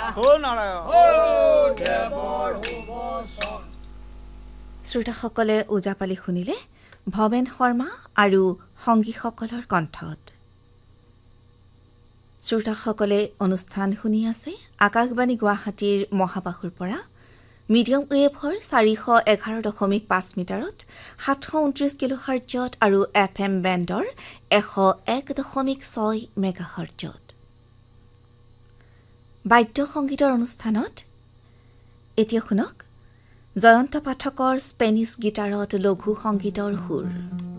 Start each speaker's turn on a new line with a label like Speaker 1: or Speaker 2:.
Speaker 1: শ্ৰোতাসকলে ওজাপালি শুনিলে ভৱেন শৰ্মা আৰু সংগীসকলৰ কণ্ঠত। শ্ৰোতাসকলে অনুষ্ঠান শুনি আছে আকাশবাণী গুৱাহাটীৰ মহাবাহুৰ পৰা মিডিয়াম ৱেভৰ 411.5 মিটাৰত 729 কিলোহাৰ্টজত আৰু FM বেণ্ডৰ 101.6 মেগাহাৰ্টজত। বাদ্য সংগীতৰ অনুষ্ঠানত এতিয়া শুনক জয়ন্ত পাঠকৰ স্পেনিছ গীটাৰত লঘু সংগীতৰ সুৰ।